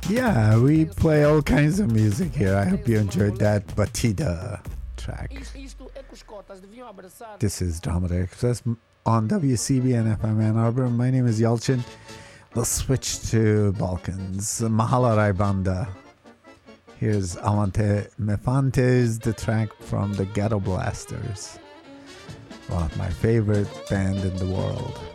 Yeah, we play all kinds of music here. I hope you enjoyed that Batida track. This is Drama Express on WCBN FM Ann Arbor. My name is Yalchin. Let's switch to Balkans. Mahala Rai Banda. Here's Avante Mefantes, the track from the Ghetto Blasters. One of my favorite band in the world.